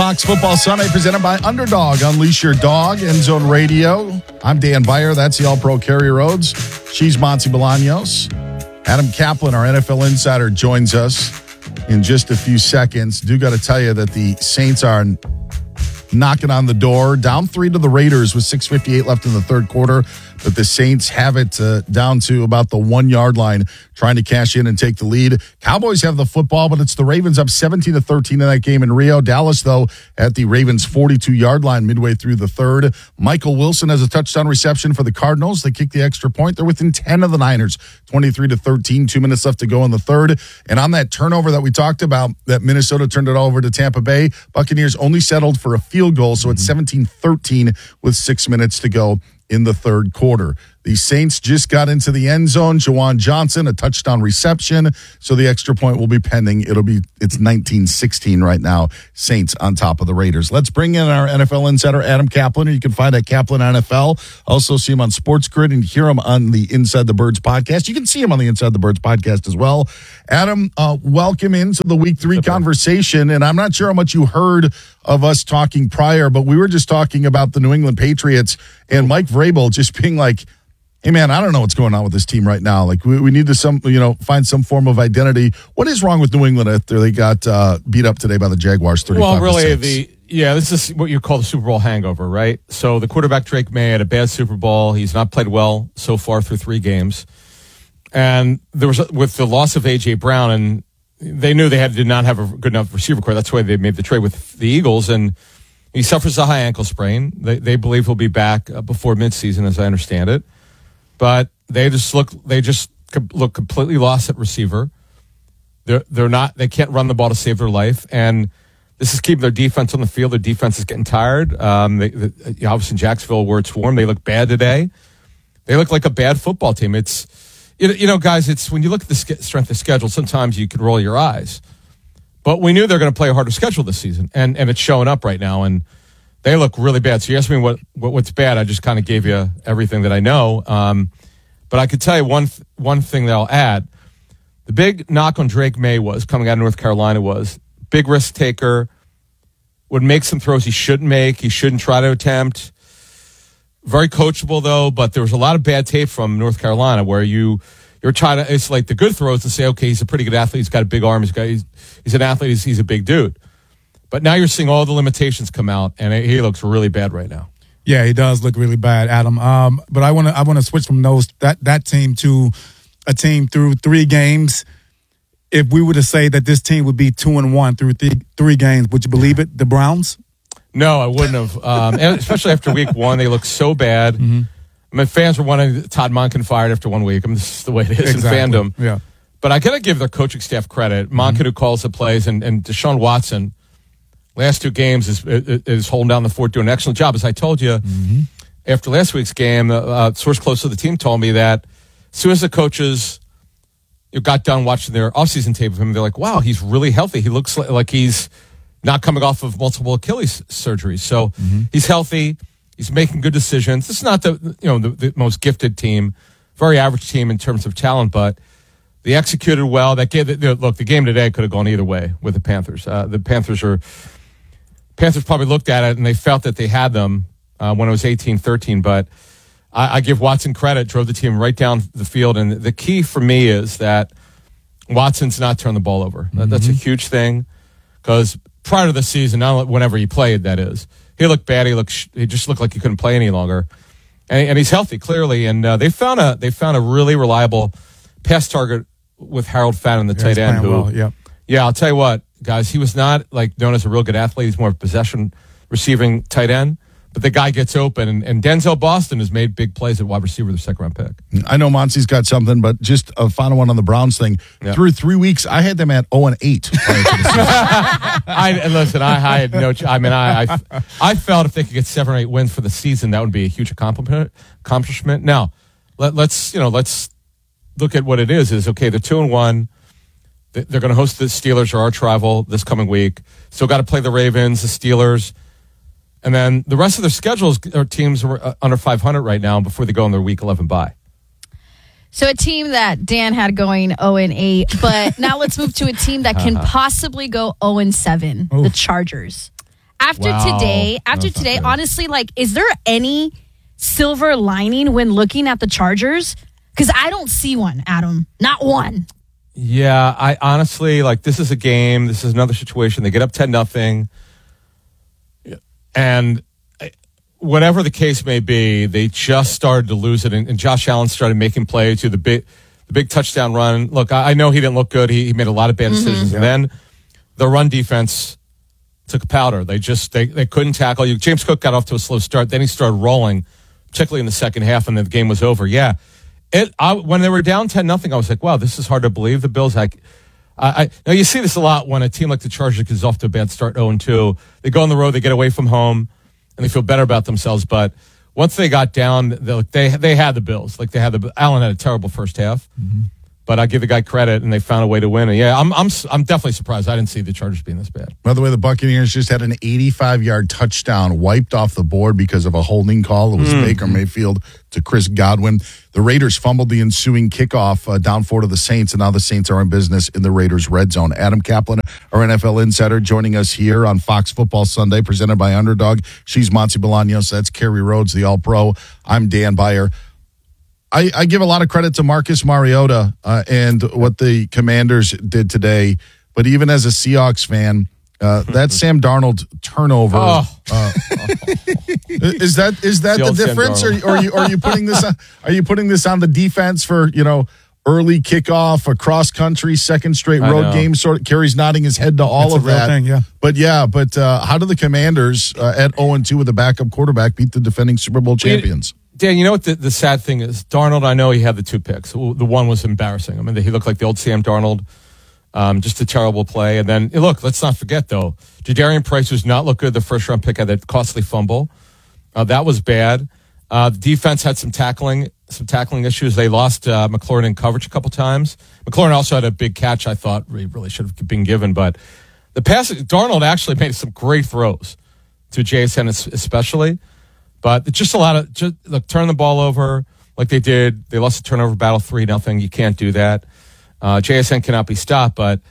Fox Football Sunday presented by Underdog. Unleash your dog, End Zone Radio. I'm Dan Beyer. That's the All-Pro Kerry Rhodes. She's Monty Bolaños. Adam Kaplan, our NFL insider, joins us in just a few seconds. Do got to tell you that the Saints are knocking on the door. Down 3 to the Raiders with 6:58 left in the third quarter. But the Saints have it down to about the 1 yard line, trying to cash in and take the lead. Cowboys have the football, but it's the Ravens up 17-13 in that game in Rio. Dallas, though, at the Ravens' 42-yard line midway through the third. Michael Wilson has a touchdown reception for the Cardinals. They kick the extra point. They're within 10 of the Niners, 23-13, 2 minutes left to go in the third. And on that turnover that we talked about, that Minnesota turned it over to Tampa Bay, Buccaneers only settled for a field goal, so it's 17-13 with 6 minutes to go in the third quarter. The Saints just got into the end zone. Juwan Johnson, a touchdown reception. So the extra point will be pending. It's 19-16 right now. Saints on top of the Raiders. Let's bring in our NFL insider, Adam Kaplan, who you can find at Kaplan NFL. Also see him on Sports Grid and hear him on the Inside the Birds podcast. You can see him on the Inside the Birds podcast as well. Adam, welcome into the Week 3 conversation. And I'm not sure how much you heard of us talking prior, but we were just talking about the New England Patriots and Mike Vrabel just being like, hey, man, I don't know what's going on with this team right now. Like, we need to find some form of identity. What is wrong with New England after they got beat up today by the Jaguars 35-6? Well, really, this is what you call the Super Bowl hangover, right? So the quarterback, Drake May, had a bad Super Bowl. He's not played well so far through 3 games. And there was, with the loss of A.J. Brown, and they knew they did not have a good enough receiver core. That's why they made the trade with the Eagles. And he suffers a high ankle sprain. They believe he'll be back before midseason, as I understand it. But they just look completely lost at receiver. They can't run the ball to save their life, and this is keeping their defense on the field. Their defense is getting tired. Obviously in Jacksonville, where it's warm, they look bad today. They look like a bad football team. It's guys. It's when you look at the strength of schedule, sometimes you can roll your eyes. But we knew they're going to play a harder schedule this season, and it's showing up right now. And they look really bad. So you asked me what's bad. I just kind of gave you everything that I know. But I could tell you one thing that I'll add. The big knock on Drake May was, coming out of North Carolina, was big risk taker, would make some throws he shouldn't make. He shouldn't try to attempt. Very coachable, though, but there was a lot of bad tape from North Carolina where you're trying to isolate the good throws and say, okay, he's a pretty good athlete. He's got a big arm. He's an athlete. He's a big dude. But now you're seeing all the limitations come out, and he looks really bad right now. Yeah, he does look really bad, Adam. But I want to switch from that team to a team through 3 games. If we were to say that this team would be 2-1 through 3 games, would you believe it? The Browns? No, I wouldn't have. And especially after week 1, they look so bad. Mm-hmm. I mean, fans were wanting Todd Monken fired after 1 week. I mean, this is the way it is in fandom. Yeah. But I got to give their coaching staff credit. Monken, who calls the plays, and Deshaun Watson. Last 2 games is holding down the fort, doing an excellent job. As I told you, after last week's game, a source close to the team told me that as soon as the coaches got done watching their offseason tape of him, they're like, wow, he's really healthy. He looks like he's not coming off of multiple Achilles surgeries. So he's healthy. He's making good decisions. It's not the most gifted team, very average team in terms of talent, but they executed well. The game today could have gone either way with the Panthers. The Panthers probably looked at it and they felt that they had them when it was 18-13, but I give Watson credit, drove the team right down the field. And the key for me is that Watson's not turned the ball over. That's a huge thing because prior to the season, not whenever he played, that is, he looked bad. He just looked like he couldn't play any longer. And he's healthy, clearly. And they found a really reliable pass target with Harold Fadden, the tight end. Yeah, I'll tell you what, guys, he was not known as a real good athlete. He's more of a possession receiving tight end. But the guy gets open, and Denzel Boston has made big plays at wide receiver, the 2nd-round pick. I know Monty's got something, but just a final one on the Browns thing. Yeah. Through 3 weeks, I had them at 0-8. I had no. I felt if they could get 7 or 8 wins for the season, that would be a huge accomplishment. Now, let's look at what it is. Okay, they're 2-1. They're going to host the Steelers, or arch rival, this coming week. Still got to play the Ravens, the Steelers. And then the rest of their schedules are teams are under 500 right now before they go on their Week 11 bye. So a team that Dan had going 0-8, but now let's move to a team that can possibly go 0-7, the Chargers. after Wow. today, No, it's not good. honestly, like, is there any silver lining when looking at the Chargers? Because I don't see one, Adam. Not one. Yeah, I honestly, like, this is a game. This is another situation. They get up 10-0. And whatever the case may be, they just started to lose it. And Josh Allen started making plays to the big touchdown run. Look, I know he didn't look good. He made a lot of bad decisions. And then the run defense took a powder. They couldn't tackle you. James Cook got off to a slow start. Then he started rolling, particularly in the second half, and then the game was over. Yeah. When they were down 10-0, I was like, wow, this is hard to believe. The Bills, now you see this a lot when a team like the Chargers gets off to a bad start, 0-2. They go on the road, they get away from home, and they feel better about themselves. But once they got down, they had the Bills. Like Allen had a terrible first half, but I give the guy credit, and they found a way to win. And yeah, I'm definitely surprised. I didn't see the Chargers being this bad. By the way, the Buccaneers just had an 85-yard touchdown wiped off the board because of a holding call. It was Baker Mayfield to Chris Godwin. The Raiders fumbled the ensuing kickoff down 4 to the Saints, and now the Saints are in business in the Raiders' red zone. Adam Kaplan, our NFL insider, joining us here on Fox Football Sunday, presented by Underdog. She's Monty Bolaños. That's Kerry Rhodes, the All-Pro. I'm Dan Beyer. I give a lot of credit to Marcus Mariota and what the Commanders did today, but even as a Seahawks fan, that Sam Darnold turnover is that the difference, or are you putting this on, the defense for early kickoff, a cross country, second straight road game? Sort of. Kerry's nodding his head to all of that. Thing, yeah. But how do the Commanders at 0-2 with a backup quarterback beat the defending Super Bowl champions? Dan, you know what the sad thing is? Darnold, I know he had the 2 picks. The one was embarrassing. I mean, he looked like the old Sam Darnold. Just a terrible play. And then, look, let's not forget, though, Jadarian Price, who's not looked good, the first-round pick, had that costly fumble. That was bad. The defense had some tackling issues. They lost McLaurin in coverage a couple times. McLaurin also had a big catch I thought really should have been given. But the pass, Darnold actually made some great throws to JSN especially. But just a lot of turn the ball over like they did. They lost the turnover battle 3-0. You can't do that. JSN cannot be stopped. But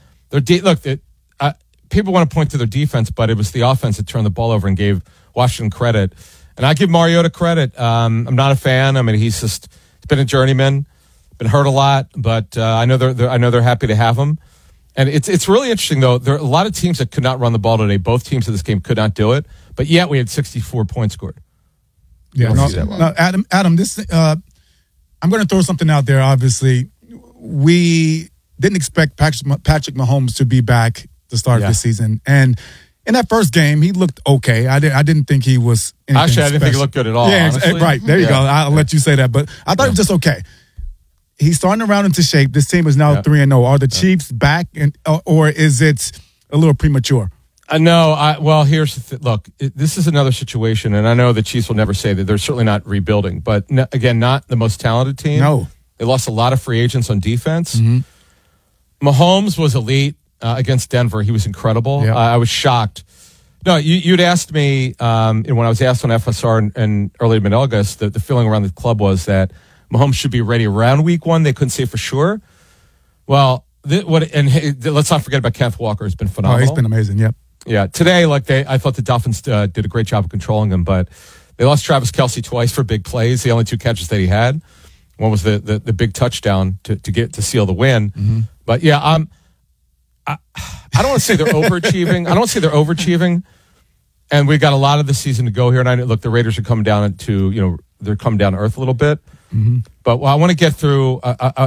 people want to point to their defense, but it was the offense that turned the ball over and gave Washington credit. And I give Mariota credit. I'm not a fan. I mean, he's been a journeyman, been hurt a lot, but I know they're happy to have him. And it's really interesting though. There are a lot of teams that could not run the ball today. Both teams in this game could not do it, but yet we had 64 points scored. Yeah, no, Adam. This I'm going to throw something out there. Obviously, we didn't expect Patrick Mahomes to be back to start this season, and in that first game, he looked okay. I didn't think he was actually. I didn't think he looked good at all. Yeah, honestly. Right. There you go. I'll let you say that, but I thought it was just okay. He's starting to round into shape. This team is now 3-0. Are the Chiefs back, or is it a little premature? No. Well, here's the thing. Look, this is another situation, and I know the Chiefs will never say that. They're certainly not rebuilding, but again, not the most talented team. No. They lost a lot of free agents on defense. Mm-hmm. Mahomes was elite against Denver. He was incredible. Yep. I was shocked. No, you'd asked me when I was asked on FSR in early mid-August, the feeling around the club was that Mahomes should be ready around week 1. They couldn't say for sure. Well, let's not forget about Kenneth Walker. He's been phenomenal. Oh, he's been amazing. Yep. Yeah. Today, I thought the Dolphins did a great job of controlling him, but they lost Travis Kelce twice for big plays. The only 2 catches that he had. One was the big touchdown to seal the win. Mm-hmm. But yeah, I don't want to say they're overachieving. And we got a lot of the season to go here. And look, the Raiders are coming down they're coming down to earth a little bit. Mm-hmm. But I want to get through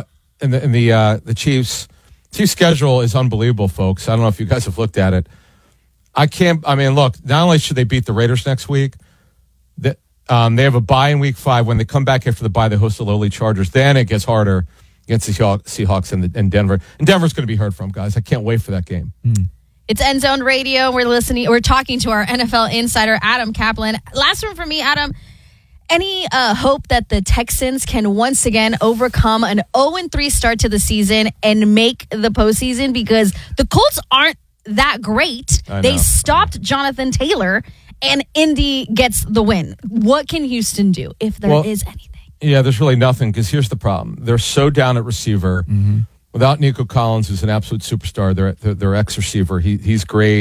the Chiefs' schedule is unbelievable, folks. I don't know if you guys have looked at it. Look, not only should they beat the Raiders next week, they have a bye in week 5. When they come back after the bye, they host the lowly Chargers. Then it gets harder against the Seahawks and Denver. And Denver's going to be heard from, guys. I can't wait for that game. It's End Zone Radio. We're talking to our NFL insider, Adam Kaplan. Last one for me, Adam. Any hope that the Texans can once again overcome an 0-3 start to the season and make the postseason? Because the Colts aren't that great. They stopped Jonathan Taylor, and Indy gets the win. What can Houston do if there is anything? Yeah, there's really nothing, because here's the problem. They're so down at receiver. Mm-hmm. Without Nico Collins, who's an absolute superstar, their ex-receiver, he's great.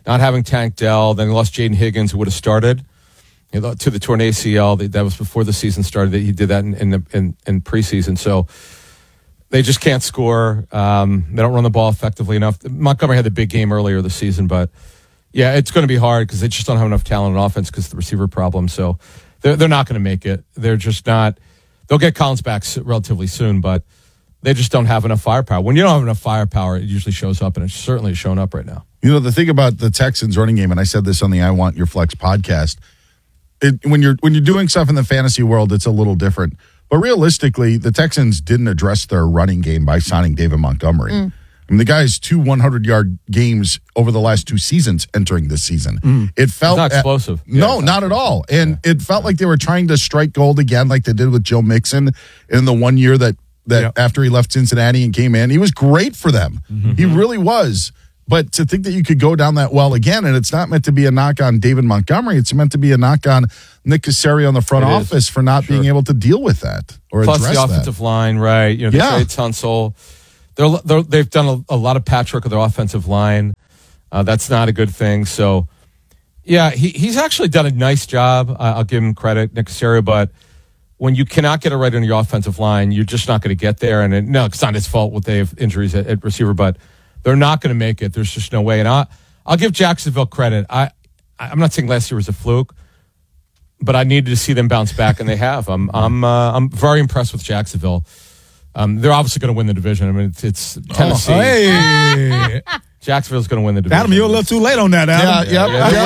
not having Tank Dell. Then they lost Jaden Higgins, who would have started to the torn ACL. That was before the season started. He did that in preseason. So they just can't score. They don't run the ball effectively enough. Montgomery had the big game earlier this season, but yeah, it's going to be hard because they just don't have enough talent on offense because of the receiver problem. So they're not going to make it. They're just not. They'll get Collins back relatively soon, but they just don't have enough firepower. When you don't have enough firepower, it usually shows up, and it's certainly showing up right now. You know, the thing about the Texans running game, and I said this on the I Want Your Flex podcast, when you're doing stuff in the fantasy world, it's a little different. But realistically, the Texans didn't address their running game by signing David Montgomery. I mean, the guy's 2 100-yard games over the last 2 seasons entering this season. It felt it's not explosive. No, not at all. And it felt like they were trying to strike gold again like they did with Joe Mixon in the 1 year that after he left Cincinnati and came in. He was great for them. He really was. But to think that you could go down that well again, and it's not meant to be a knock on David Montgomery, it's meant to be a knock on Nick Caserio on the front office for not being able to deal with that or Plus address the offensive line, right? You know, the trade Tunsil. They've done a lot of patchwork of their offensive line. That's not a good thing. So, yeah, he's actually done a nice job. I'll give him credit, Nick Caserio, but when you cannot get it right on your offensive line, you're just not going to get there. And it's not his fault what they have injuries at receiver, but they're not going to make it. There's just no way. And I'll give Jacksonville credit. I'm not saying last year was a fluke, but I needed to see them bounce back, and they have. I'm very impressed with Jacksonville. They're obviously going to win the division. I mean, it's Tennessee. Hey. Jacksonville's going to win the division. Adam, you're a little too late on that, Adam.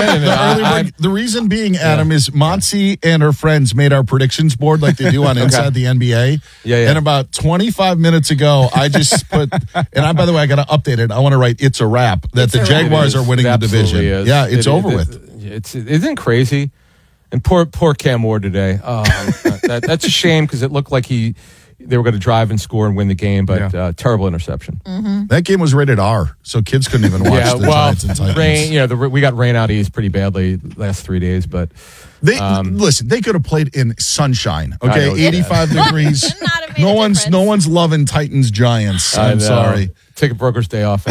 The reason being, Adam, is Monty and her friends made our predictions board like they do on Inside the NBA. And about 25 minutes ago, I just put, and by the way, I got to update it. I want to write "It's a wrap" that the Jaguars are winning the division. Is. Yeah, it's over with. Isn't crazy? And poor Cam Ward today. Oh, that's a shame because it looked like they were going to drive and score and win the game, but terrible interception. That game was rated R, so kids couldn't even watch the Giants and Titans. Rain, we got rain out east pretty badly the last 3 days, but listen, they could have played in sunshine. Okay, 85 degrees. No one's loving Titans Giants. I'm sorry. Take a broker's day off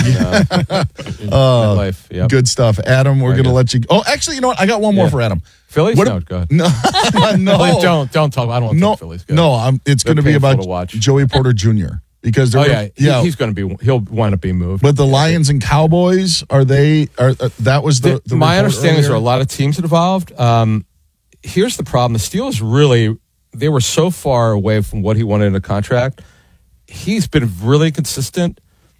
in life. Yep. Good stuff, Adam. We're going to let you. Oh, actually, you know what? I got one more for Adam. Phillies? No, go ahead. No. Don't talk. I don't want to talk Phillies. It's going to be about Joey Porter Jr. Because he's going to be. He'll wind up being moved. But the Lions and Cowboys that was the my understanding is there are a lot of teams involved. Here's the problem: the Steelers they were so far away from what he wanted in a contract. He's been really consistent,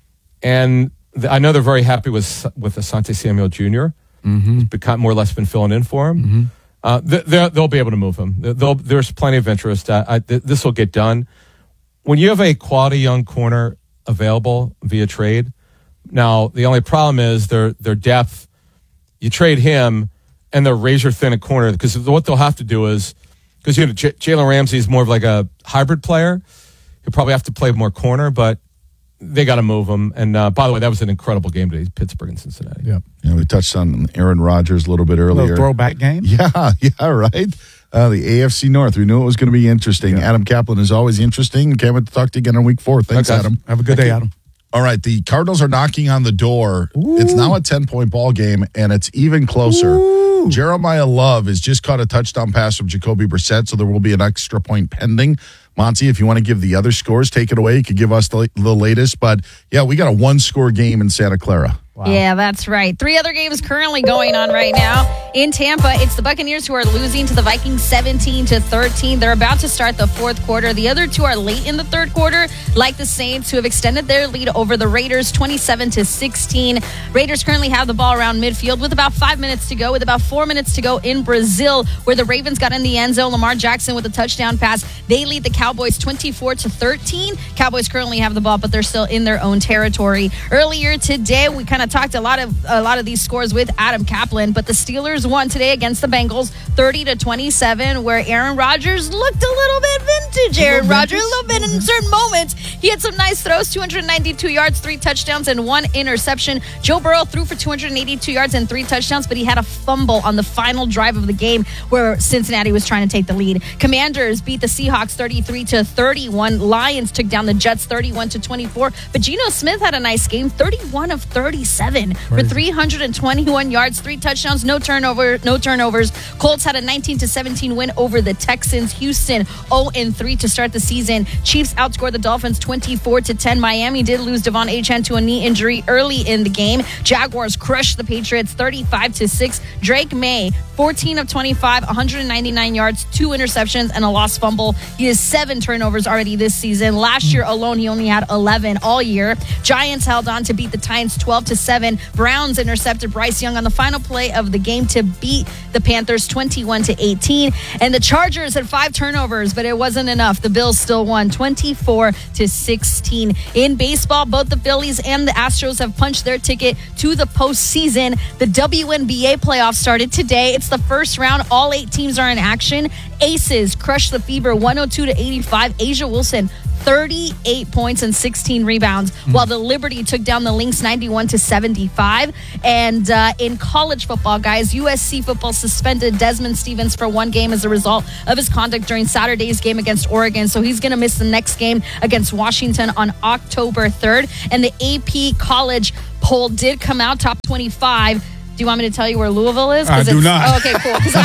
and I know they're very happy with Asante Samuel Jr. He's become more or less been filling in for him. They'll be able to move him. There's plenty of interest. This will get done. When you have a quality young corner available via trade, now the only problem is their depth. You trade him, and they're razor thin at corner because what they'll have to do is because Jalen Ramsey is more of like a hybrid player. He'll probably have to play more corner, but they got to move him. And by the way, that was an incredible game today, Pittsburgh and Cincinnati. Yeah, we touched on Aaron Rodgers a little bit earlier. A little throwback game. Yeah, right. The AFC North. We knew it was going to be interesting. Yeah. Adam Kaplan is always interesting. Can't wait to talk to you again on week 4. Thanks, Adam. Have a good day, Adam. All right, the Cardinals are knocking on the door. Ooh. It's now a 10-point ball game, and it's even closer. Ooh. Jeremiah Love has just caught a touchdown pass from Jacoby Brissett, so there will be an extra point pending. Monty, if you want to give the other scores, take it away. You could give us the latest. But, yeah, we got a 1-score game in Santa Clara. Wow. Yeah, that's right. 3 other games currently going on right now. In Tampa, it's the Buccaneers who are losing to the Vikings 17-13. They're about to start the 4th quarter. The other 2 are late in the 3rd quarter, like the Saints, who have extended their lead over the Raiders 27-16. Raiders currently have the ball around midfield with about 5 minutes to go, with about 4 minutes to go in Brazil, where the Ravens got in the end zone. Lamar Jackson with a touchdown pass. They lead the Cowboys 24-13. Cowboys currently have the ball, but they're still in their own territory. Earlier today, we kind of talked a lot of these scores with Adam Kaplan, but the Steelers Packers won today against the Bengals 30-27, where Aaron Rodgers looked a little bit vintage. Aaron Rodgers, a little bit in certain moments. He had some nice throws, 292 yards, 3 touchdowns, and 1 interception. Joe Burrow threw for 282 yards and 3 touchdowns, but he had a fumble on the final drive of the game where Cincinnati was trying to take the lead. Commanders beat the Seahawks 33-31. Lions took down the Jets 31-24. But Geno Smith had a nice game, 31 of 37 for 321 yards, 3 touchdowns, no turnovers. Colts had a 19-17 win over the Texans. Houston 0-3 to start the season. Chiefs outscored the Dolphins 24-10. Miami did lose Devon Achane to a knee injury early in the game. Jaguars crushed the Patriots 35-6. Drake May 14 of 25, 199 yards, 2 interceptions, and a lost fumble. He has 7 turnovers already this season. Last year alone, he only had 11 all year. Giants held on to beat the Titans 12-7. Browns intercepted Bryce Young on the final play of the game to beat the Panthers 21-18. And the Chargers had 5 turnovers, but it wasn't enough. The Bills still won 24-16. In baseball, both the Phillies and the Astros have punched their ticket to the postseason. The WNBA playoffs started today. It's the first round. All 8 teams are in action. Aces crushed the Fever 102-85. Asia Wilson 38 points and 16 rebounds, while the Liberty took down the Lynx 91-75. And in college football, guys, USC football suspended Desmond Stevens for 1 game as a result of his conduct during Saturday's game against Oregon. So he's going to miss the next game against Washington on October 3rd. And the AP college poll did come out, top 25. Do you want me to tell you where Louisville is? I do not. Oh, okay, cool. Because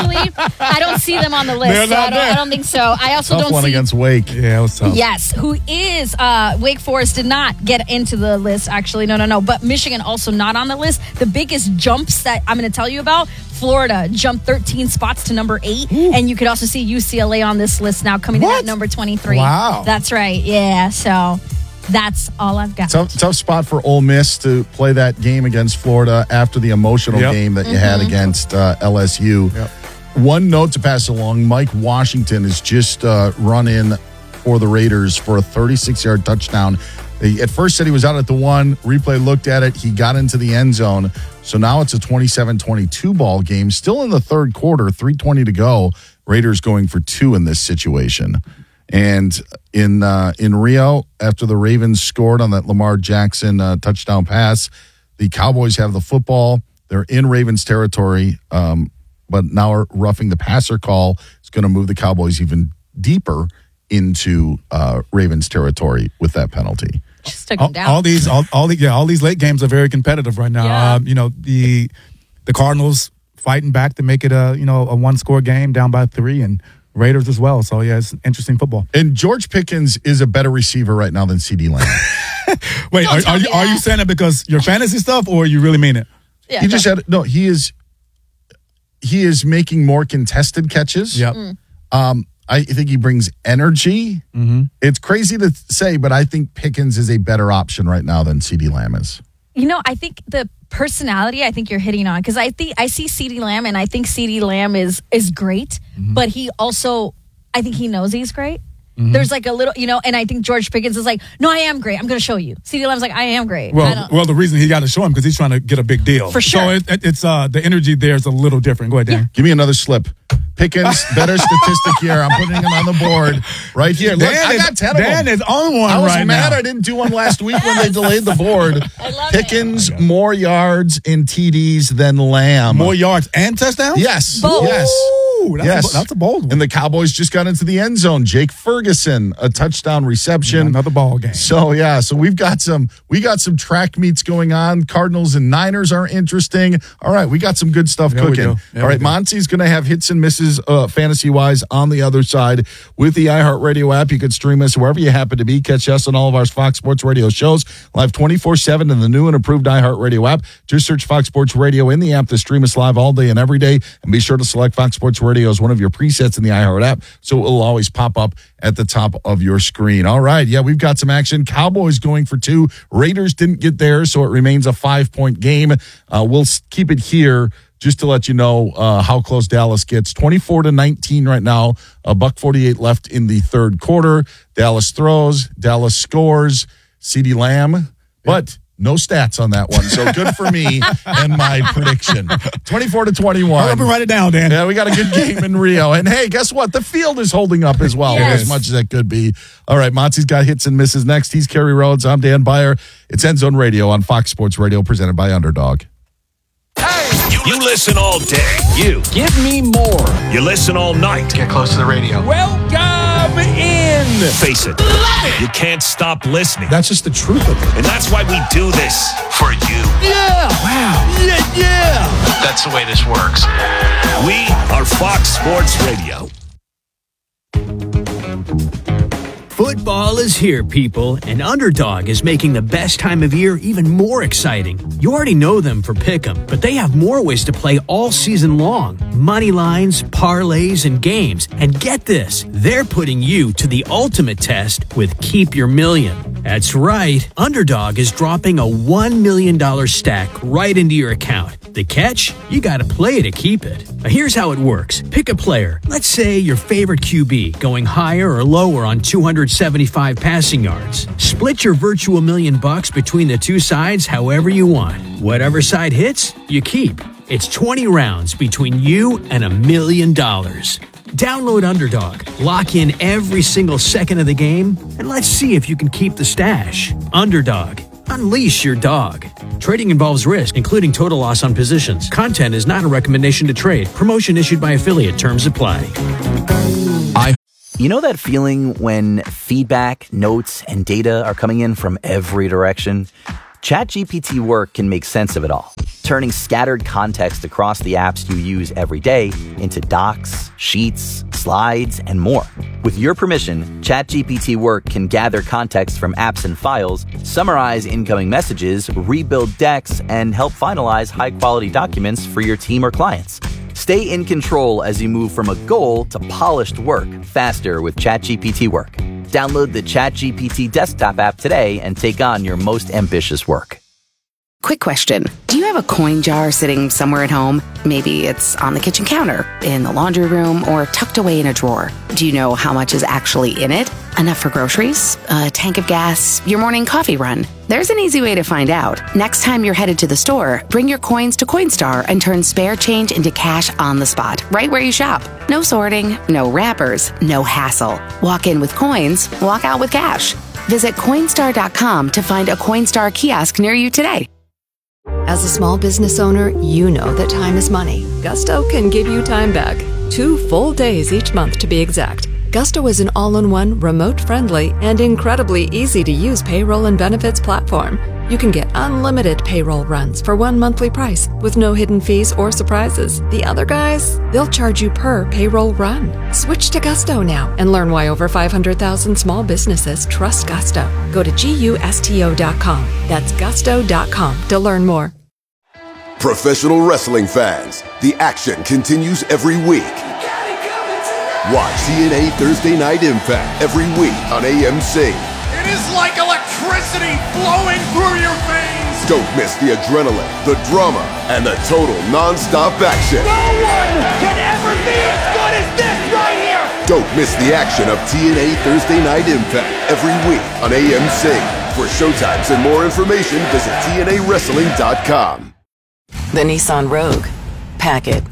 I don't see them on the list. So I don't think so. I also Tough don't one see against Wake. Yeah, it was tough. Yes, who is Wake Forest did not get into the list, actually. No. But Michigan also not on the list. The biggest jumps that I'm going to tell you about, Florida jumped 13 spots to number 8. Ooh. And you could also see UCLA on this list now, coming in at number 23. Wow. That's right. Yeah, so that's all I've got. Tough spot for Ole Miss to play that game against Florida after the emotional game that you had against LSU. Yep. One note to pass along, Mike Washington has just run in for the Raiders for a 36-yard touchdown. He at first said he was out at the 1. Replay looked at it. He got into the end zone. So now it's a 27-22 ball game. Still in the third quarter, 3:20 to go. Raiders going for 2 in this situation. And in Rio, after the Ravens scored on that Lamar Jackson touchdown pass, the Cowboys have the football. They're in Ravens territory, but now are roughing the passer call. It's going to move the Cowboys even deeper into Ravens territory with that penalty. Just took them down. All these late games are very competitive right now. Yeah. The Cardinals fighting back to make it a 1-score game down by 3, and Raiders as well. So, yeah, it's interesting football. And George Pickens is a better receiver right now than CeeDee Lamb. Wait, are you saying it because your fantasy stuff, or you really mean it? Yeah, he just had no. He is making more contested catches. Yep. I think he brings energy. Mm-hmm. It's crazy to say, but I think Pickens is a better option right now than CeeDee Lamb is. I think the personality, I think you're hitting on, because I see CeeDee Lamb, and I think CeeDee Lamb is great, but he also, I think he knows he's great. Mm-hmm. There's like a little, and I think George Pickens is like, no, I am great. I'm going to show you. CeeDee Lamb's like, I am great. Well, the reason he got to show him because he's trying to get a big deal. For sure. So it's the energy there is a little different. Go ahead, Dan. Give me another slip. Pickens, better statistic here. I'm putting him on the board right here. Look, I got 10 of them. Dan is on one right now. I was mad I didn't do one last week when they delayed the board. I love Pickens, more yards and TDs than Lamb. More yards and touchdowns? Yes. Both. Yes. Ooh, that's a bold one. And the Cowboys just got into the end zone. Jake Ferguson, a touchdown reception. Another ball game. So we got some track meets going on. Cardinals and Niners are interesting. All right, we got some good stuff cooking. All right, Monty's going to have hits and misses fantasy-wise on the other side with the iHeartRadio app. You could stream us wherever you happen to be. Catch us on all of our Fox Sports Radio shows live 24/7 in the new and improved iHeartRadio app. Just search Fox Sports Radio in the app to stream us live all day and every day. And be sure to select Fox Sports Radio as one of your presets in the iHeart app, so it will always pop up at the top of your screen. All right, we've got some action. Cowboys going for 2. Raiders didn't get there, so it remains a 5-point game. We'll keep it here just to let you know how close Dallas gets. 24-19 right now. $1:48 left in the third quarter. Dallas throws. Dallas scores. CeeDee Lamb, but No stats on that one. So good for me and my prediction. 24-21. Hurry up and write it down, Dan. Yeah, we got a good game in Rio. And hey, guess what? The field is holding up as well, Yes. as much as it could be. All right, Monty's got hits and misses next. He's Kerry Rhodes. I'm Dan Byer. It's End Zone Radio on Fox Sports Radio, presented by Underdog. You listen all day. You Give me more. You listen all night. Get close to the radio. Welcome in. Face it. You can't stop listening. That's just the truth of it. And that's why we do this. For you. Yeah. Wow. Yeah. That's the way this works. We are Fox Sports Radio. Football is here, people, and Underdog is making the best time of year even more exciting. You already know them for Pick'em, but they have more ways to play all season long. Money lines, parlays, and games. And get this, they're putting you to the ultimate test with Keep Your Million. That's right, Underdog is dropping a $1 million stack right into your account. The catch? You gotta play to keep it. Now here's how it works. Pick a player. Let's say your favorite QB, going higher or lower on 275 passing yards. Split your virtual $1 million between the two sides however you want. Whatever side hits, you keep. It's 20 rounds between you and $1 million. Download Underdog, lock in every single second of the game, and let's see if you can keep the stash. Underdog. Unleash your dog. Trading involves risk, including total loss on positions. Content is not a recommendation to trade. Promotion issued by affiliate. Terms apply. You know that feeling when feedback, notes, and data are coming in from every direction? ChatGPT Work can make sense of it all, turning scattered context across the apps you use every day into docs, sheets, slides, and more. With your permission, ChatGPT Work can gather context from apps and files, summarize incoming messages, rebuild decks, and help finalize high-quality documents for your team or clients. Stay in control as you move from a goal to polished work faster with ChatGPT Work. Download the ChatGPT desktop app today and take on your most ambitious work. Quick question. Do you have a coin jar sitting somewhere at home? Maybe it's on the kitchen counter, in the laundry room, or tucked away in a drawer. Do you know how much is actually in it? Enough for groceries? A tank of gas? Your morning coffee run? There's an easy way to find out. Next time you're headed to the store, bring your coins to Coinstar and turn spare change into cash on the spot, right where you shop. No sorting, no wrappers, no hassle. Walk in with coins, walk out with cash. Visit Coinstar.com to find a Coinstar kiosk near you today. As a small business owner, you know that time is money. Gusto can give you time back. 2 full days each month to be exact. Gusto is an all-in-one, remote-friendly, and incredibly easy-to-use payroll and benefits platform. You can get unlimited payroll runs for one monthly price with no hidden fees or surprises. The other guys, they'll charge you per payroll run. Switch to Gusto now and learn why over 500,000 small businesses trust Gusto. Go to GUSTO.com. That's gusto.com to learn more. Professional wrestling fans, the action continues every week. Watch TNA Thursday Night Impact every week on AMC. It is like electricity flowing through your veins. Don't miss the adrenaline, the drama, and the total non-stop action. No one can ever be as good as this right here. Don't miss the action of TNA Thursday Night Impact every week on AMC. For showtimes and more information, visit TNAWrestling.com. The Nissan Rogue. Pack it.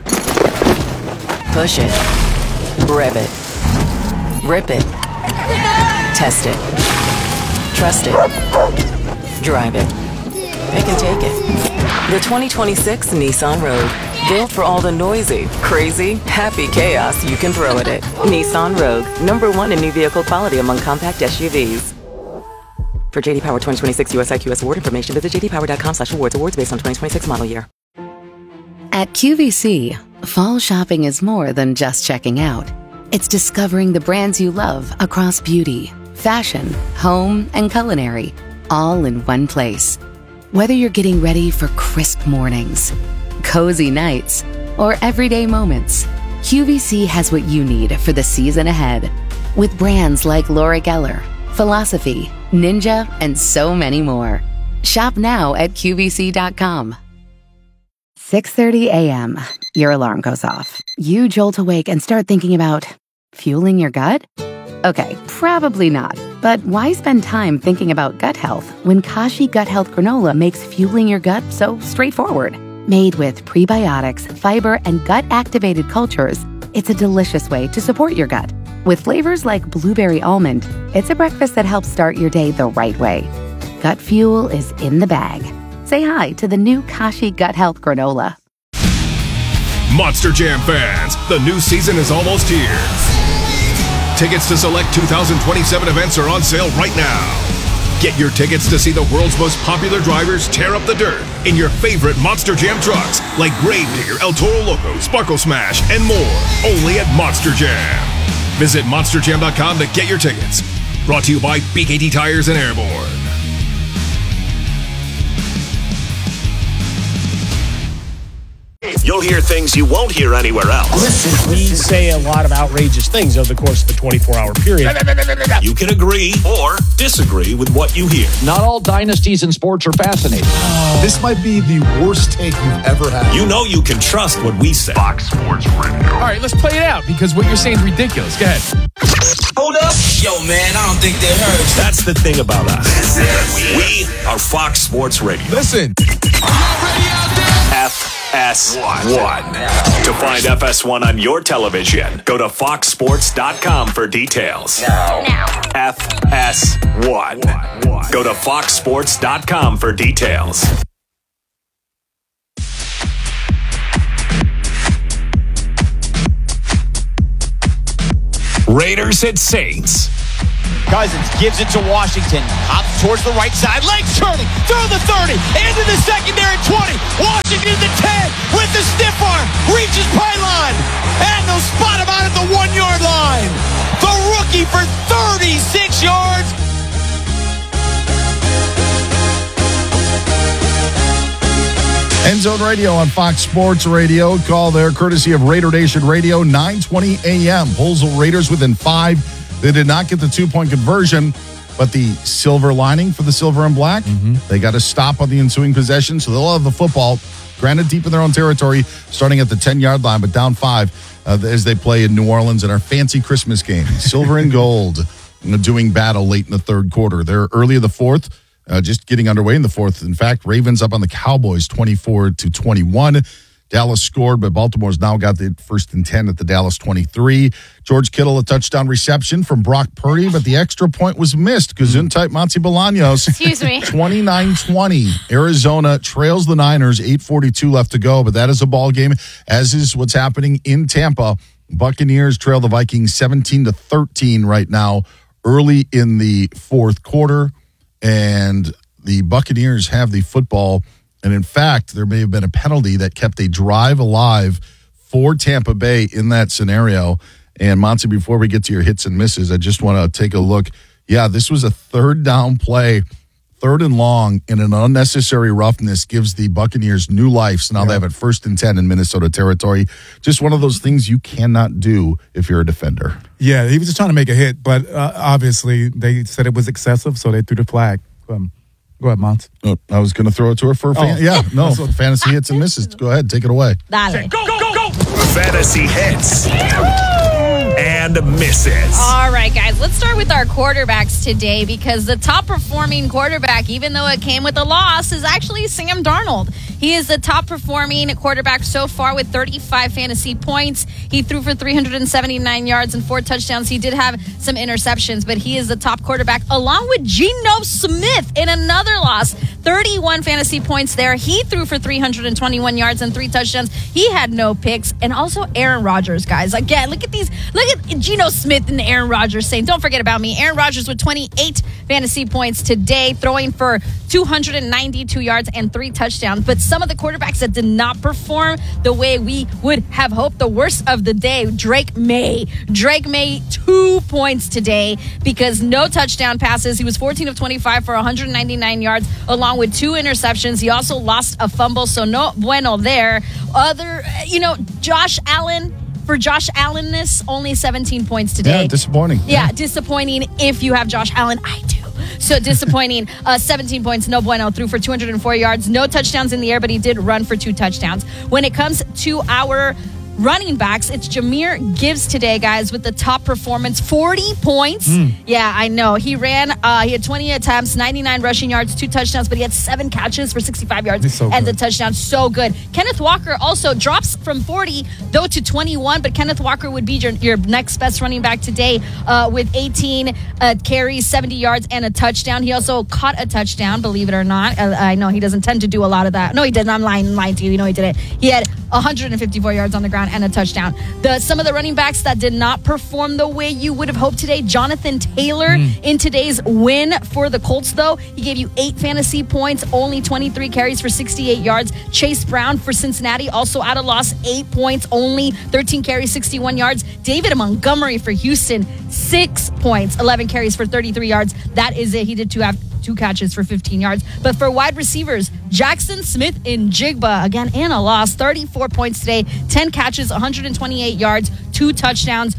Push it. Rev it. Rip it. Test it. Trust it. Drive it. Pick and take it. The 2026 Nissan Rogue. Built for all the noisy, crazy, happy chaos you can throw at it. Nissan Rogue. #1 in new vehicle quality among compact SUVs. For JD Power 2026 US IQS award information, visit jdpower.com/awards. Awards based on 2026 model year. At QVC, fall shopping is more than just checking out. It's discovering the brands you love across beauty, fashion, home, and culinary, all in one place. Whether you're getting ready for crisp mornings, cozy nights, or everyday moments, QVC has what you need for the season ahead. With brands like Laura Geller, Philosophy, Ninja, and so many more. Shop now at QVC.com. 6:30 a.m. Your alarm goes off. You jolt awake and start thinking about fueling your gut? Okay, probably not. But why spend time thinking about gut health when Kashi Gut Health Granola makes fueling your gut so straightforward? Made with prebiotics, fiber, and gut-activated cultures, it's a delicious way to support your gut. With flavors like blueberry almond, it's a breakfast that helps start your day the right way. Gut fuel is in the bag. Say hi to the new Kashi Gut Health Granola. Monster Jam fans, the new season is almost here. Tickets to select 2027 events are on sale right now. Get your tickets to see the world's most popular drivers tear up the dirt in your favorite Monster Jam trucks like Gravedigger, El Toro Loco, Sparkle Smash, and more. Only at Monster Jam. Visit monsterjam.com to get your tickets. Brought to you by BKT Tires and Airborne. You'll hear things you won't hear anywhere else. Listen, we say a lot of outrageous things over the course of a 24-hour period. You can agree or disagree with what you hear. Not all dynasties in sports are fascinating. This might be the worst take you've ever had. You know you can trust what we say. Fox Sports Radio. All right, let's play it out because what you're saying is ridiculous. Go ahead. Hold up. Yo, man, I don't think they heard. That's the thing about us. We are Fox Sports Radio. Listen. FS1. To find FS1 on your television, go to foxsports.com for details. Now. FS1. Go to foxsports.com for details. Raiders at Saints. Cousins gives it to Washington. Hops towards the right side. Legs turning. Through the 30. Into the secondary 20. Washington to the 10. With the stiff arm. Reaches pylon. And they'll spot him out at the 1 yard line. The rookie for 36 yards. End Zone Radio on Fox Sports Radio. Call there courtesy of Raider Nation Radio, 9:20 a.m. Bulls Raiders within 5. They did not get the 2-point conversion, but the silver lining for the silver and black, they got a stop on the ensuing possession, so they'll have the football, granted deep in their own territory, starting at the 10-yard line, but down 5 as they play in New Orleans in our fancy Christmas game. Silver and gold doing battle late in the third quarter. They're early in the fourth, just getting underway in the fourth. In fact, Ravens up on the Cowboys 24-21. Dallas scored, but Baltimore's now got the 1st and 10 at the Dallas 23. George Kittle, a touchdown reception from Brock Purdy, but the extra point was missed. Gesundheit, Monty Bolaños. Excuse me. 29-20. Arizona trails the Niners, 8:42 left to go, but that is a ball game, as is what's happening in Tampa. Buccaneers trail the Vikings 17-13 right now, early in the fourth quarter, and the Buccaneers have the football. And in fact, there may have been a penalty that kept a drive alive for Tampa Bay in that scenario. And Monty, before we get to your hits and misses, I just want to take a look. Yeah, this was a third down play, 3rd and long, and an unnecessary roughness gives the Buccaneers new life. So now they have it 1st and 10 in Minnesota territory. Just one of those things you cannot do if you're a defender. Yeah, he was just trying to make a hit, but obviously they said it was excessive, so they threw the flag. Go ahead, Mont. Oh, I was going to throw it to her for fantasy hits and misses. Go ahead, take it away. Dale. Go. Fantasy hits and misses. All right, guys, let's start with our quarterbacks today because the top performing quarterback, even though it came with a loss, is actually Sam Darnold. He is the top performing quarterback so far with 35 fantasy points. He threw for 379 yards and 4 touchdowns. He did have some interceptions, but he is the top quarterback along with Geno Smith in another loss. 31 fantasy points there. He threw for 321 yards and 3 touchdowns. He had no picks. And also Aaron Rodgers, guys. Again, look at Geno Smith and Aaron Rodgers saying, don't forget about me. Aaron Rodgers with 28 fantasy points today, throwing for 292 yards and 3 touchdowns. But some of the quarterbacks that did not perform the way we would have hoped, the worst of the day, Drake May. Drake May, 2 points today because no touchdown passes. He was 14 of 25 for 199 yards, along with 2 interceptions. He also lost a fumble, so no bueno there. Josh Allen, for Josh Allenness, only 17 points today. Yeah, disappointing. Yeah, disappointing if you have Josh Allen. I do. So disappointing. 17 points, no bueno. Threw for 204 yards. No touchdowns in the air, but he did run for 2 touchdowns. When it comes to our running backs, it's Jahmyr Gibbs today, guys, with the top performance, 40 points. Yeah, I know. He ran, he had 20 attempts, 99 rushing yards, 2 touchdowns, but he had 7 catches for 65 yards and the touchdown. So good. Kenneth Walker also drops from 40, though, to 21, but Kenneth Walker would be your next best running back today with 18 carries, 70 yards, and a touchdown. He also caught a touchdown, believe it or not. I know he doesn't tend to do a lot of that. No, he didn't. I'm lying to you. You know he didn't. He had 154 yards on the ground and a touchdown. Some of the running backs that did not perform the way you would have hoped today, Jonathan Taylor in today's win for the Colts, though. He gave you 8 fantasy points, only 23 carries for 68 yards. Chase Brown for Cincinnati, also at a loss, 8 points, only 13 carries, 61 yards. David Montgomery for Houston, 6 points, 11 carries for 33 yards. That is it. He did 2 catches for 15 yards. But for wide receivers, Jackson Smith in Jigba, again, in a loss, 34 points today, 10 catches, 128 yards, 2 touchdowns.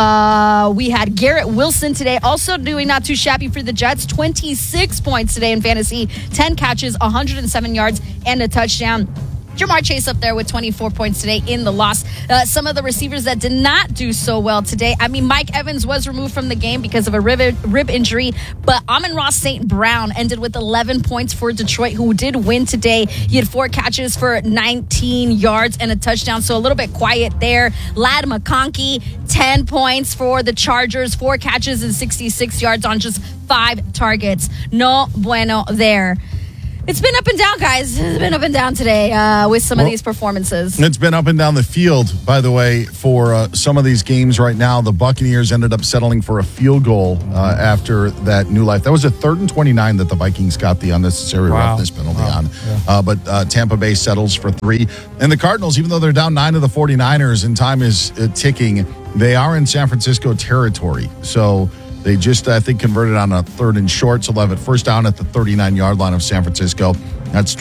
We had Garrett Wilson today, also doing not too shabby for the Jets, 26 points today in fantasy, 10 catches, 107 yards, and a touchdown. Jamar Chase up there with 24 points today in the loss. Some of the receivers that did not do so well today. I mean, Mike Evans was removed from the game because of a rib injury, but Amon-Ra St. Brown ended with 11 points for Detroit, who did win today. He had 4 catches for 19 yards and a touchdown, so a little bit quiet there. Ladd McConkey, 10 points for the Chargers, 4 catches and 66 yards on just 5 targets. No bueno there. It's been up and down, guys. It's been up and down today with some of these performances. It's been up and down the field, by the way, for some of these games right now. The Buccaneers ended up settling for a field goal after that new life. That was a 3rd and 29 that the Vikings got the unnecessary roughness penalty on. Yeah. But Tampa Bay settles for 3. And the Cardinals, even though they're down 9 to the 49ers and time is ticking, they are in San Francisco territory. So they just, I think, converted on a 3rd and short, so they'll have it first down at the 39-yard line of San Francisco. That's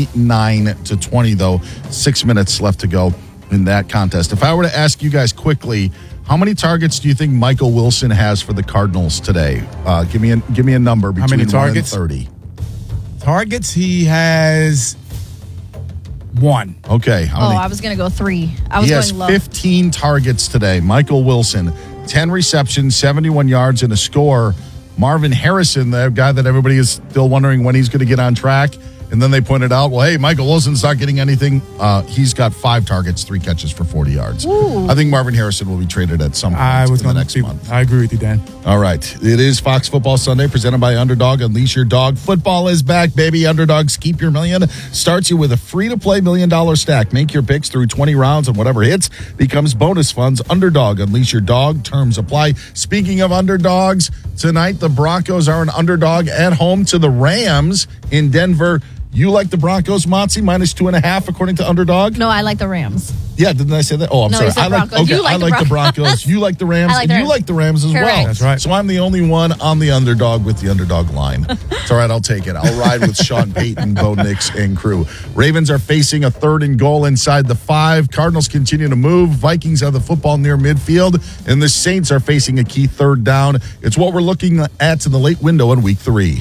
29-20, though. 6 minutes left to go in that contest. If I were to ask you guys quickly, how many targets do you think Michael Wilson has for the Cardinals today? Give me a number between how many targets? 1 and 30. Targets, he has 1. Okay. I was going to go 3. He has 15 targets today. Michael Wilson, 10 receptions, 71 yards, and a score. Marvin Harrison, the guy that everybody is still wondering when he's going to get on track. And then they pointed out, well, hey, Michael Wilson's not getting anything. He's got 5 targets, 3 catches for 40 yards. Ooh. I think Marvin Harrison will be traded at some point in the next month. I agree with you, Dan. All right. It is Fox Football Sunday, presented by Underdog. Unleash your dog. Football is back, baby. Underdogs Keep Your Million starts you with a free-to-play $1 million stack. Make your picks through 20 rounds, and whatever hits becomes bonus funds. Underdog. Unleash your dog. Terms apply. Speaking of underdogs, tonight the Broncos are an underdog at home to the Rams in Denver. You like the Broncos, Motzi, -2.5 according to Underdog? No, I like the Rams. Yeah, didn't I say that? Oh, I'm sorry. I like the Broncos. You like the Rams, and you like the Rams as well. That's right. So I'm the only one on the Underdog with the Underdog line. It's all right. I'll take it. I'll ride with Sean Payton, Bo Nix, and crew. Ravens are facing a 3rd and goal inside the 5. Cardinals continue to move. Vikings have the football near midfield, and the Saints are facing a key 3rd down. It's what we're looking at in the late window in Week 3.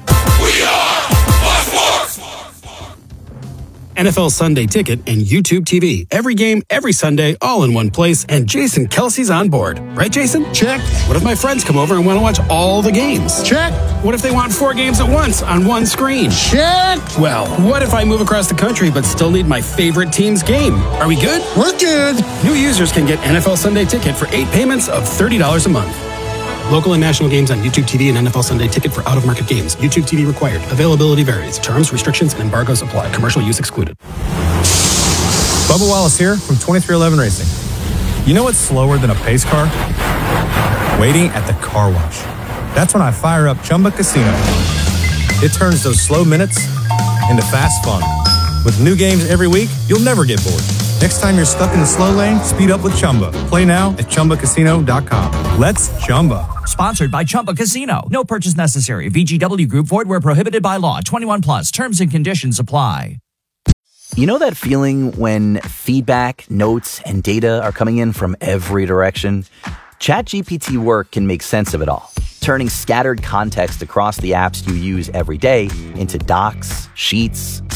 NFL Sunday Ticket and YouTube TV. Every game, every Sunday, all in one place, and Jason Kelsey's on board. Right, Jason? Check. What if my friends come over and want to watch all the games? Check. What if they want 4 games at once on one screen? Check. Well, what if I move across the country but still need my favorite team's game? Are we good? We're good. New users can get NFL Sunday Ticket for 8 payments of $30 a month. Local and national games on YouTube TV and NFL Sunday Ticket for out-of-market games. YouTube TV required. Availability varies. Terms, restrictions, and embargoes apply. Commercial use excluded. Bubba Wallace here from 2311 Racing. You know what's slower than a pace car? Waiting at the car wash. That's when I fire up Chumba Casino. It turns those slow minutes into fast fun. With new games every week, you'll never get bored. Next time you're stuck in the slow lane, speed up with Chumba. Play now at ChumbaCasino.com. Let's Chumba. Sponsored by Chumba Casino. No purchase necessary. VGW Group. Void where prohibited by law. 21 plus. Terms and conditions apply. You know that feeling when feedback, notes, and data are coming in from every direction? ChatGPT Work can make sense of it all, turning scattered context across the apps you use every day into docs, sheets,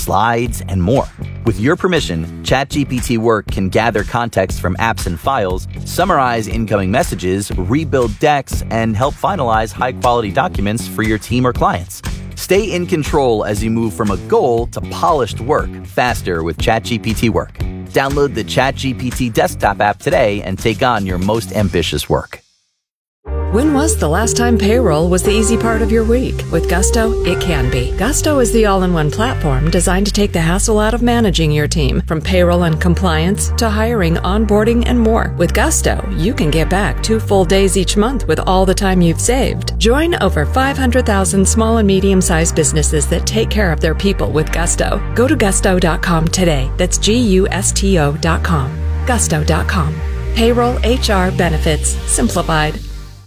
slides, and more. With your permission, ChatGPT Work can gather context from apps and files, summarize incoming messages, rebuild decks, and help finalize high-quality documents for your team or clients. Stay in control as you move from a goal to polished work faster with ChatGPT Work. Download the ChatGPT desktop app today and take on your most ambitious work. When was the last time payroll was the easy part of your week? With Gusto, it can be. Gusto is the all-in-one platform designed to take the hassle out of managing your team, from payroll and compliance to hiring, onboarding, and more. With Gusto, you can get back 2 full days each month with all the time you've saved. Join over 500,000 small and medium-sized businesses that take care of their people with Gusto. Go to gusto.com today. That's GUSTO.com. Gusto.com. Payroll, HR, benefits, simplified.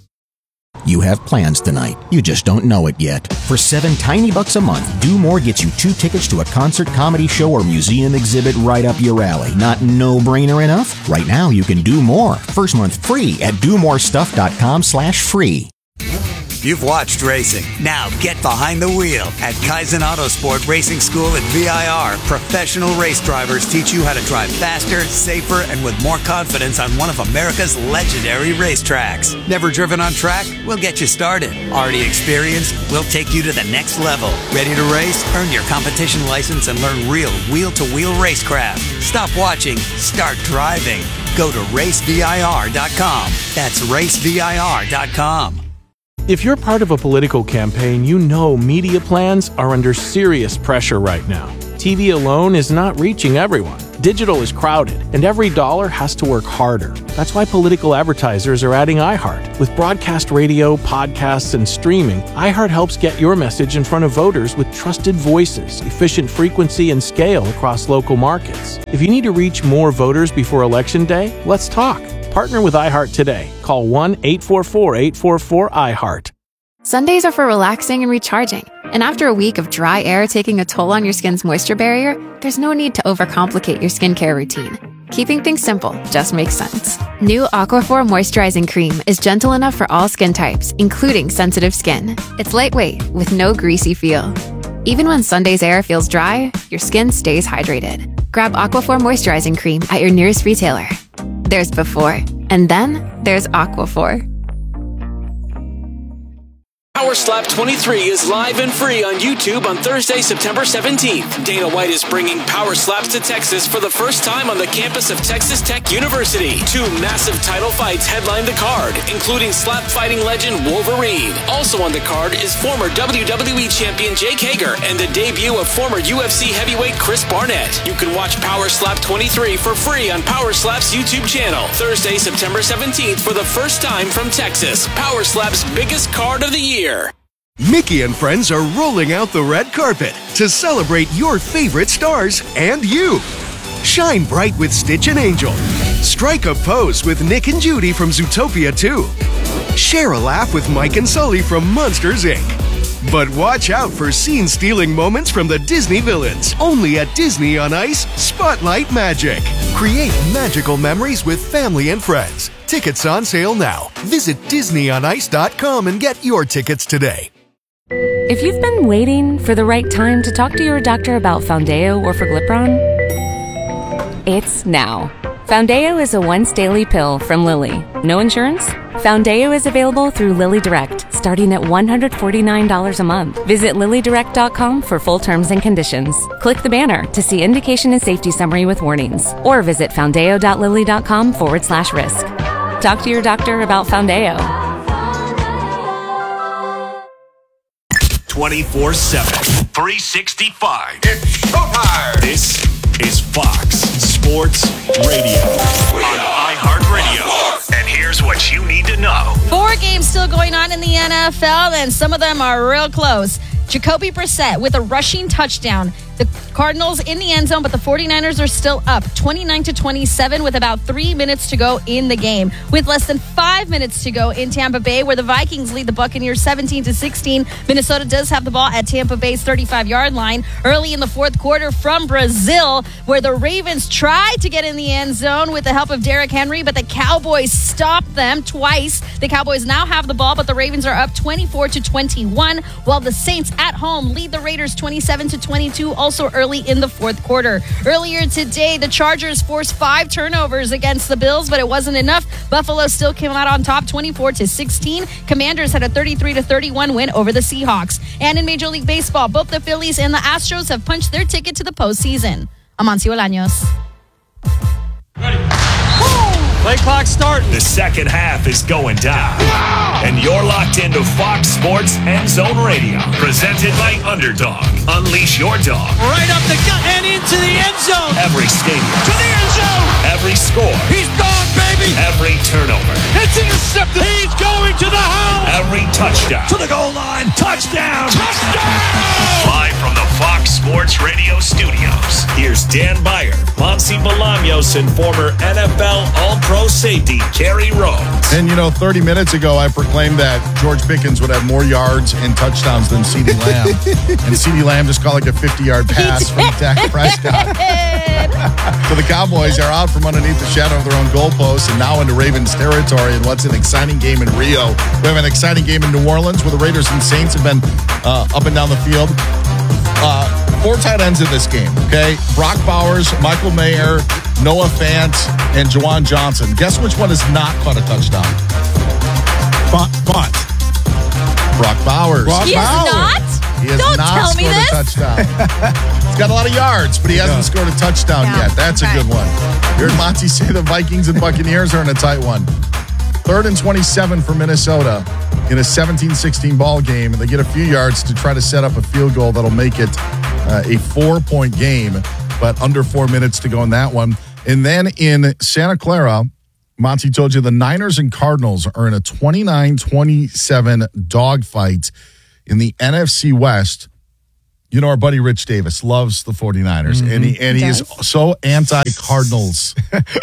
You have plans tonight. You just don't know it yet. For $7 tiny bucks a month, Do More gets you 2 tickets to a concert, comedy show, or museum exhibit right up your alley. Not no-brainer enough? Right now, you can do more. First month free at domorestuff.com/free. You've watched racing. Now get behind the wheel. At Kaizen Autosport Racing School at VIR, professional race drivers teach you how to drive faster, safer, and with more confidence on one of America's legendary racetracks. Never driven on track? We'll get you started. Already experienced? We'll take you to the next level. Ready to race? Earn your competition license and learn real wheel-to-wheel racecraft. Stop watching. Start driving. Go to racevir.com. That's racevir.com. If you're part of a political campaign, you know media plans are under serious pressure right now. TV alone is not reaching everyone. Digital is crowded, and every dollar has to work harder. That's why political advertisers are adding iHeart. With broadcast radio, podcasts, and streaming, iHeart helps get your message in front of voters with trusted voices, efficient frequency, and scale across local markets. If you need to reach more voters before Election Day, let's talk. Partner with iHeart today. Call 1-844-844-iHeart. Sundays are for relaxing and recharging. And after a week of dry air taking a toll on your skin's moisture barrier, there's no need to overcomplicate your skincare routine. Keeping things simple just makes sense. New Aquaphor Moisturizing Cream is gentle enough for all skin types, including sensitive skin. It's lightweight with no greasy feel. Even when Sunday's air feels dry, your skin stays hydrated. Grab Aquaphor Moisturizing Cream at your nearest retailer. There's before, and then there's Aquaphor. Power Slap 23 is live and free on YouTube on Thursday, September 17th. Dana White is bringing Power Slaps to Texas for the first time on the campus of Texas Tech University. 2 massive title fights headline the card, including slap fighting legend Wolverine. Also on the card is former WWE champion Jake Hager and the debut of former UFC heavyweight Chris Barnett. You can watch Power Slap 23 for free on Power Slap's YouTube channel. Thursday, September 17th for the first time from Texas. Power Slap's biggest card of the year. Mickey and friends are rolling out the red carpet to celebrate your favorite stars and you. Shine bright with Stitch and Angel. Strike a pose with Nick and Judy from Zootopia 2. Share a laugh with Mike and Sully from Monsters, Inc. But watch out for scene-stealing moments from the Disney villains. Only at Disney on Ice Spotlight Magic. Create magical memories with family and friends. Tickets on sale now. Visit DisneyOnIce.com and get your tickets today. If you've been waiting for the right time to talk to your doctor about Foundayo or Forglipron, it's now. Foundayo is a once-daily pill from Lilly. No insurance? Foundayo is available through Lilly Direct, starting at $149 a month. Visit LillyDirect.com for full terms and conditions. Click the banner to see indication and safety summary with warnings, or visit foundayo.lilly.com/risk. Talk to your doctor about Foundayo. 24/7, 365. It's showtime. This is Fox Sports Radio on iHeartRadio. And here's what you need to know. 4 games still going on in the NFL, and some of them are real close. Jacoby Brissett with a rushing touchdown. The Cardinals in the end zone, but the 49ers are still up 29-27 with about 3 minutes to go in the game. With less than 5 minutes to go in Tampa Bay, where the Vikings lead the Buccaneers 17-16. Minnesota does have the ball at Tampa Bay's 35-yard line early in the fourth quarter from Brazil, where the Ravens tried to get in the end zone with the help of Derrick Henry, but the Cowboys stopped them twice. The Cowboys now have the ball, but the Ravens are up 24-21, while the Saints at home lead the Raiders 27-22. also early in the fourth quarter. Earlier today, the Chargers forced 5 turnovers against the Bills, but it wasn't enough. Buffalo still came out on top 24-16. Commanders had a 33-31 win over the Seahawks. And in Major League Baseball, both the Phillies and the Astros have punched their ticket to the postseason. Amancio Bolaños. Play clock starting. The second half is going down. And you're locked into Fox Sports End Zone Radio. Presented by Underdog. Unleash your dog. Right up the gut and into the end zone. Every stadium. To the end zone. Every score. He's gone, baby. Every turnover. It's intercepted. He's going to the house. Every touchdown. To the goal line. Touchdown. Touchdown. Live from the Fox Sports Radio studios. Here's Dan Beyer, Monty Bolaños, and former NFL All-Pro safety Kerry Rhodes. And 30 minutes ago, I proclaimed that George Pickens would have more yards and touchdowns than CeeDee Lamb. And CeeDee Lamb just caught like a 50-yard pass from Dak Prescott. So the Cowboys are out from underneath the shadow of their own goalposts and now into Ravens territory in what's an exciting game in Rio. We have an exciting game in New Orleans where the Raiders and Saints have been up and down the field. 4 tight ends in this game, okay? Brock Bowers, Michael Mayer, Noah Fant, and Juwan Johnson. Guess which one has not caught a touchdown? Fant. Brock Bowers. He has not? He has Don't not tell me scored this. a touchdown. He's got a lot of yards, but he hasn't scored a touchdown yet. That's a good one. You heard Monty say the Vikings and Buccaneers are in a tight one. 3rd and 27 for Minnesota in a 17-16 ball game. They get a few yards to try to set up a field goal that'll make it a 4-point game, but under 4 minutes to go in that one. And then in Santa Clara, Monty told you the Niners and Cardinals are in a 29-27 dogfight in the NFC West. Our buddy Rich Davis loves the 49ers, and he is so anti-Cardinals.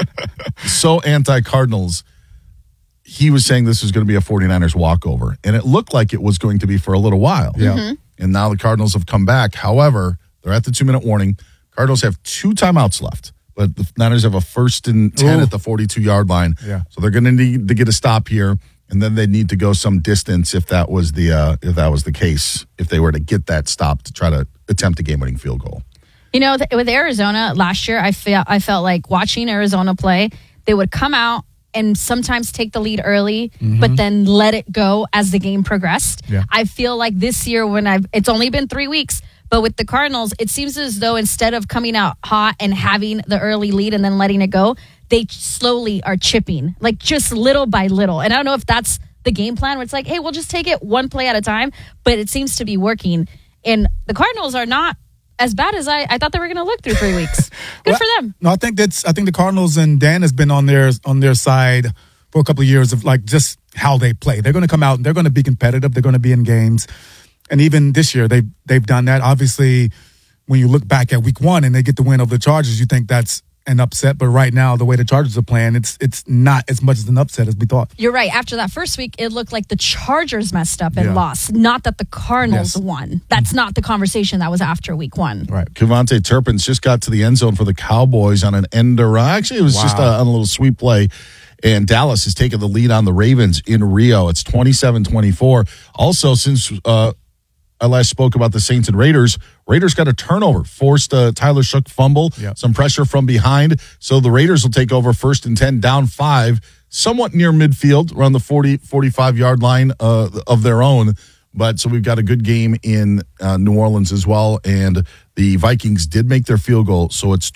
So anti-Cardinals. He was saying this was going to be a 49ers walkover, and it looked like it was going to be for a little while. Yeah. And now the Cardinals have come back. However, they're at the 2-minute warning. Cardinals have 2 timeouts left, but the Niners have a 1st and 10 at the 42-yard line. Yeah. So they're going to need to get a stop here, and then they need to go some distance if that was the case, if they were to get that stop to try to attempt a game-winning field goal. With Arizona last year, I felt like watching Arizona play, they would come out and sometimes take the lead early, but then let it go as the game progressed. Yeah. I feel like this year it's only been 3 weeks, but with the Cardinals, it seems as though instead of coming out hot and having the early lead and then letting it go, they slowly are chipping, like just little by little. And I don't know if that's the game plan where it's like, hey, we'll just take it one play at a time, but it seems to be working. And the Cardinals are not as bad as I thought they were going to look through 3 weeks. Good for them. No, I think the Cardinals and Dan has been on their side for a couple of years of like just how they play. They're going to come out and they're going to be competitive. They're going to be in games. And even this year, they've done that. Obviously, when you look back at week 1 and they get the win over the Chargers, you think that's an upset. But right now, the way the Chargers are playing, it's not as much as an upset as we thought. You're right. After that first week, it looked like the Chargers messed up and lost, not that the Cardinals won. That's not the conversation that was after week 1. Right. Kevontae Turpin's just got to the end zone for the Cowboys on an end around. Actually, it was just on a little sweep play. And Dallas has taken the lead on the Ravens in Rio. It's 27-24. Also, since I last spoke about the Saints and Raiders got a turnover, forced a Tyler Shough fumble, some pressure from behind. So the Raiders will take over 1st and 10, down 5, somewhat near midfield, around the 40, 45-yard line of their own. But so we've got a good game in New Orleans as well. And the Vikings did make their field goal, so it's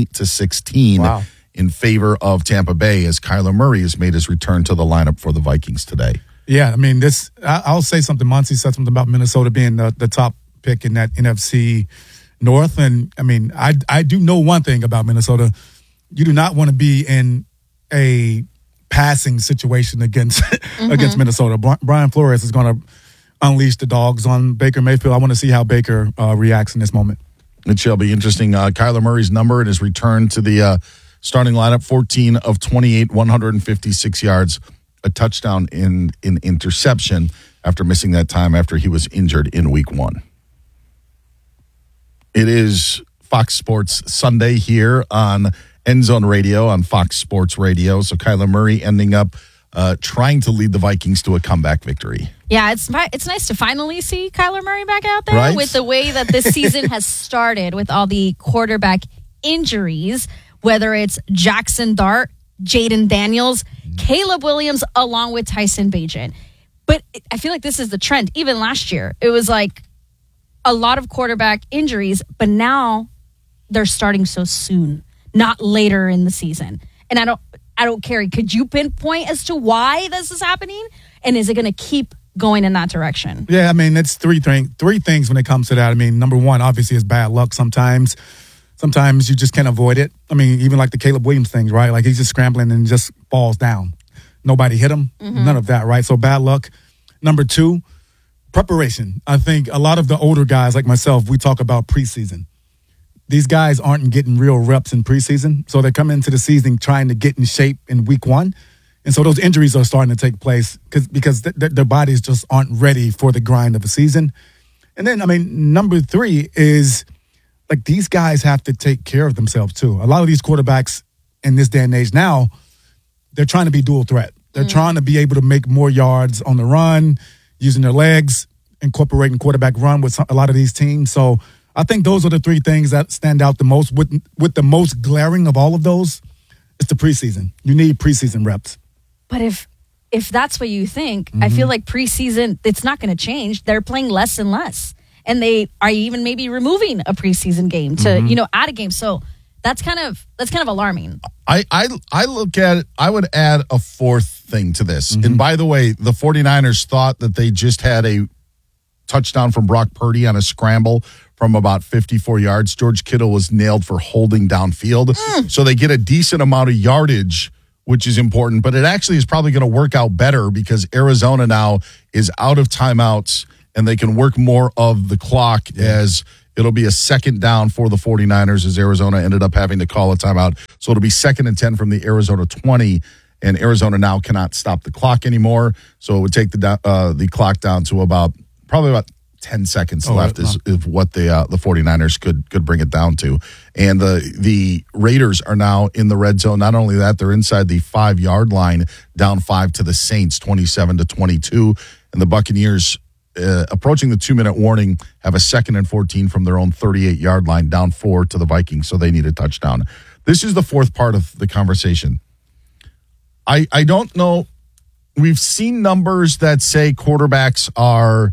20-16 in favor of Tampa Bay as Kyler Murray has made his return to the lineup for the Vikings today. Yeah, I mean, I'll say something. Monty said something about Minnesota being the top pick in that NFC North. And, I mean, I do know one thing about Minnesota. You do not want to be in a passing situation against Minnesota. Brian Flores is going to unleash the dogs on Baker Mayfield. I want to see how Baker reacts in this moment. It shall be interesting. Kyler Murray's number and his return to the starting lineup, 14 of 28, 156 yards. A touchdown in interception after missing that time after he was injured in week 1. It is Fox Sports Sunday here on End Zone Radio on Fox Sports Radio. So Kyler Murray ending up trying to lead the Vikings to a comeback victory. Yeah, it's nice to finally see Kyler Murray back out there Right? with the way that this season has started with all the quarterback injuries, whether it's Jackson Dart, Jaden Daniels, Caleb Williams, along with Tyson Bagent. But I feel like this is the trend. Even last year, it was like a lot of quarterback injuries, but now they're starting so soon, not later in the season. And I don't care. Could you pinpoint as to why this is happening? And is it going to keep going in that direction? Yeah, I mean, it's three things when it comes to that. I mean, number one, obviously, is bad luck sometimes. Sometimes you just can't avoid it. I mean, even like the Caleb Williams things, right? Like he's just scrambling and just falls down. Nobody hit him. Mm-hmm. None of that, right? So bad luck. Number two, preparation. I think a lot of the older guys like myself, we talk about preseason. These guys aren't getting real reps in preseason. So they come into the season trying to get in shape in week one. And so those injuries are starting to take place because their bodies just aren't ready for the grind of a season. And then, I mean, number three is like these guys have to take care of themselves too. A lot of these quarterbacks in this day and age now, they're trying to be dual threat. They're trying to be able to make more yards on the run, using their legs, incorporating quarterback run with a lot of these teams. So I think those are the three things that stand out the most. With the most glaring of all of those, it's the preseason. You need preseason reps. But if that's what you think, I feel like preseason, it's not going to change. They're playing less and less. And they are even maybe removing a preseason game to, add a game. So that's kind of alarming. I look at it, I would add a fourth thing to this. And by the way, the 49ers thought that they just had a touchdown from Brock Purdy on a scramble from about 54 yards. George Kittle was nailed for holding downfield. So they get a decent amount of yardage, which is important. But it actually is probably going to work out better because Arizona now is out of timeouts and they can work more of the clock as it'll be a second down for the 49ers as Arizona ended up having to call a timeout. So it'll be 2nd and 10 from the Arizona 20, and Arizona now cannot stop the clock anymore. So it would take the clock down to probably about 10 seconds left is what the 49ers could bring it down to. And the Raiders are now in the red zone. Not only that, they're inside the 5-yard line, down 5 to the Saints, 27-22. And the Buccaneers, approaching the 2-minute warning, have a 2nd and 14 from their own 38-yard line, down 4 to the Vikings, so they need a touchdown. This is the fourth part of the conversation. I don't know. We've seen numbers that say quarterbacks are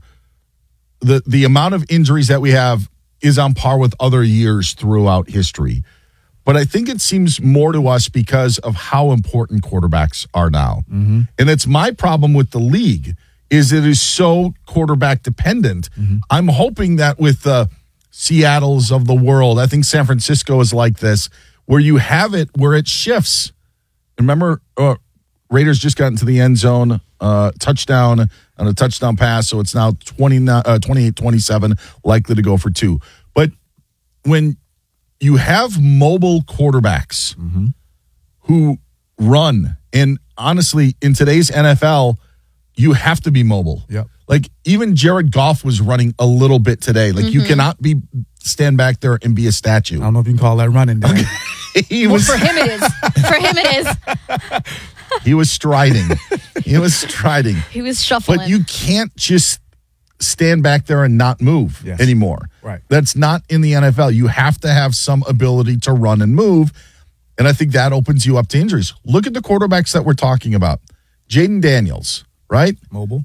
the amount of injuries that we have is on par with other years throughout history. But I think it seems more to us because of how important quarterbacks are now. And it's my problem with the league is it is so quarterback dependent. I'm hoping that with the Seattles of the world, I think San Francisco is like this, where you have it where it shifts. Remember, Raiders just got into the end zone, touchdown on a touchdown pass, so it's now 28-27, likely to go for 2. But when you have mobile quarterbacks who run, and honestly, in today's NFL, you have to be mobile. Yep. Like, even Jared Goff was running a little bit today. Like, you cannot stand back there and be a statue. I don't know if you can call that running. For him it is. For him it is. He was striding. He was shuffling. But you can't just stand back there and not move anymore. Right. That's not in the NFL. You have to have some ability to run and move. And I think that opens you up to injuries. Look at the quarterbacks that we're talking about. Jaden Daniels, right? Mobile.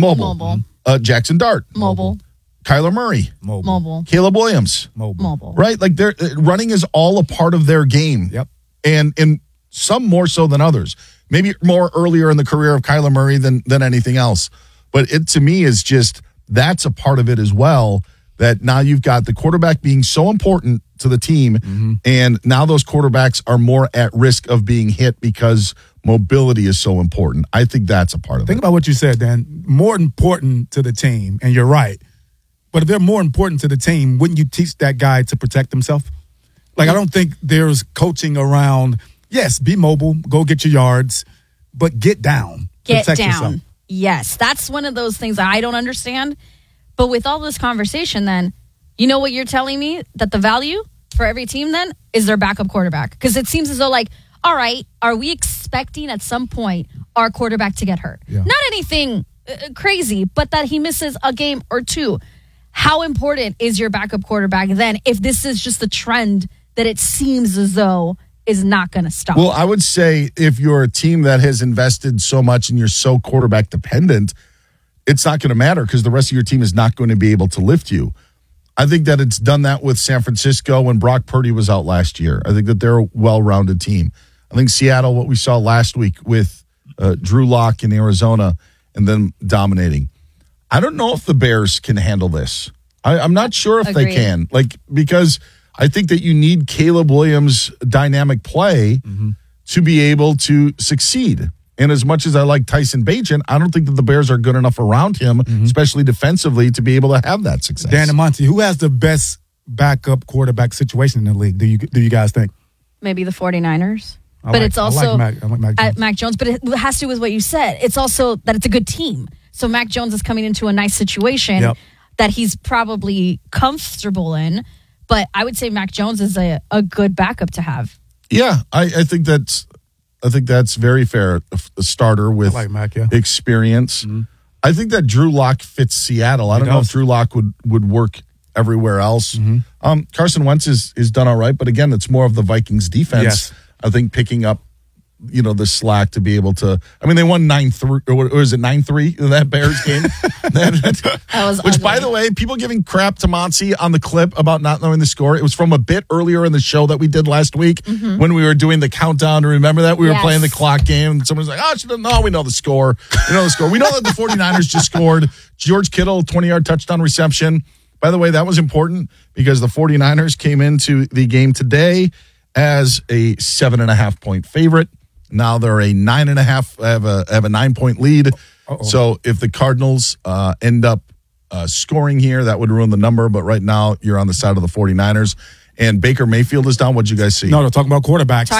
Jackson Dart. Mobile. Kyler Murray. Mobile. Caleb Williams. Mobile. Right? Like, they're running is all a part of their game. Yep. And some more so than others. Maybe more earlier in the career of Kyler Murray than anything else. But it, to me, is just that's a part of it as well, that now you've got the quarterback being so important to the team, and now those quarterbacks are more at risk of being hit because mobility is so important. I think that's a part of it. Think about what you said, Dan. More important to the team, and you're right. But if they're more important to the team, wouldn't you teach that guy to protect himself? Like, I don't think there's coaching around, yes, be mobile, go get your yards, but get down. Protect yourself. Yes, that's one of those things that I don't understand. But with all this conversation, then, you know what you're telling me? That the value for every team then is their backup quarterback. Because it seems as though, like, all right, are we expecting at some point our quarterback to get hurt. Yeah. Not anything crazy, but that he misses a game or two. How important is your backup quarterback then if this is just the trend that it seems as though is not going to stop? Well, I would say if you're a team that has invested so much and you're so quarterback dependent, it's not going to matter because the rest of your team is not going to be able to lift you. I think that it's done that with San Francisco when Brock Purdy was out last year. I think that they're a well-rounded team. I think Seattle, what we saw last week with Drew Lock in Arizona and then dominating. I don't know if the Bears can handle this. I'm not sure if Agreed. they can. Because I think that you need Caleb Williams' dynamic play to be able to succeed. And as much as I like Tyson Bagent, I don't think that the Bears are good enough around him, especially defensively, to be able to have that success. Dan and Monty, who has the best backup quarterback situation in the league? Do you guys think? Maybe the 49ers. I But it's also I like Mac Jones. Mac Jones. But it has to do with what you said. It's also that it's a good team. So Mac Jones is coming into a nice situation that he's probably comfortable in. But I would say Mac Jones is a good backup to have. Yeah, I think that's very fair. A starter with I like Mac, experience. I think that Drew Lock fits Seattle. I don't know if Drew Lock would work everywhere else. Carson Wentz is done all right, but again, it's more of the Vikings defense. Yes. I think picking up, the slack to be able to. I mean, they won 9-3, or is it 9-3 in that Bears game? That was Which, ugly. by the way, people giving crap to Monty on the clip about not knowing the score. It was from a bit earlier in the show that we did last week when we were doing the countdown. Remember that? We were playing the clock game, and someone was like, no, we know the score. We know the score. We know that the 49ers just scored. George Kittle, 20-yard touchdown reception. By the way, that was important because the 49ers came into the game today as a 7.5-point favorite. Now they're a 9.5, have a 9-point lead. So if the Cardinals end up scoring here, that would ruin the number. But right now, you're on the side of the 49ers. And Baker Mayfield is down. What'd you guys see? No, they're talking about quarterbacks.